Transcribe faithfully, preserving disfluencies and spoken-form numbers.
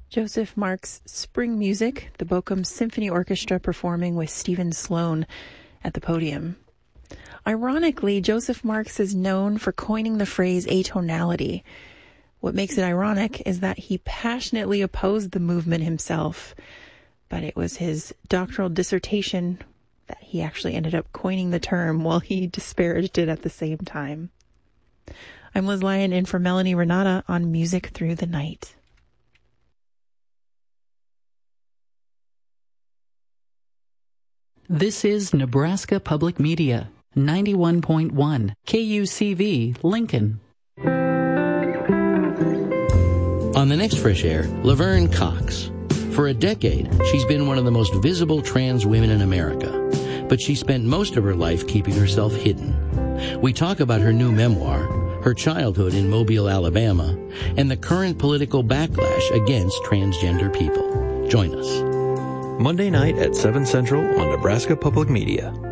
Joseph Marks' Spring Music, the Bochum Symphony Orchestra performing with Stephen Sloan at the podium. Ironically, Joseph Marks is known for coining the phrase atonality. What makes it ironic is that he passionately opposed the movement himself, but it was his doctoral dissertation that he actually ended up coining the term while he disparaged it at the same time. I'm Liz Lyon in for Melanie Renata on Music Through the Night. This is Nebraska Public Media, ninety-one point one, K U C V, Lincoln. On the next Fresh Air, Laverne Cox. For a decade, she's been one of the most visible trans women in America, but she spent most of her life keeping herself hidden. We talk about her new memoir, her childhood in Mobile, Alabama, and the current political backlash against transgender people. Join us. Monday night at seven Central on Nebraska Public Media.